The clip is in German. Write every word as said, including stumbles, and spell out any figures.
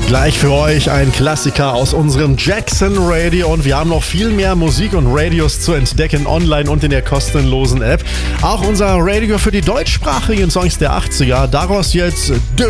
Gleich für euch ein Klassiker aus unserem Jackson Radio und wir haben noch viel mehr Musik und Radios zu entdecken online und in der kostenlosen App. Auch unser Radio für die deutschsprachigen Songs der achtziger, daraus jetzt